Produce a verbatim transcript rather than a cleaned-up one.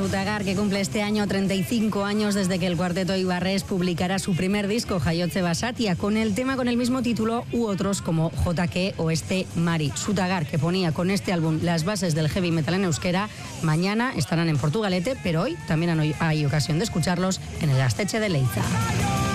Sutagar, que cumple este año treinta y cinco años desde que el cuarteto Ibarres publicara su primer disco, Jaiotze Basatia, con el tema con el mismo título u otros como J K o este Mari. Sutagar, que ponía con este álbum las bases del heavy metal en euskera, mañana estarán en Portugalete, pero hoy también hay ocasión de escucharlos en el Gaztetxe de Leiza.